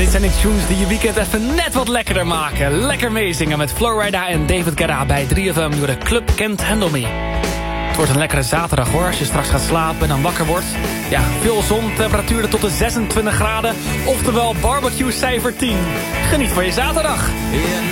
dit zijn de tunes die je weekend even net wat lekkerder maken. Lekker meezingen met Florida en David Guetta bij 3FM door de Club Can't Handle Me. Het wordt een lekkere zaterdag hoor, als je straks gaat slapen en dan wakker wordt. Ja, veel zon, temperaturen tot de 26 graden, oftewel barbecue cijfer 10. Geniet van je zaterdag. Yeah.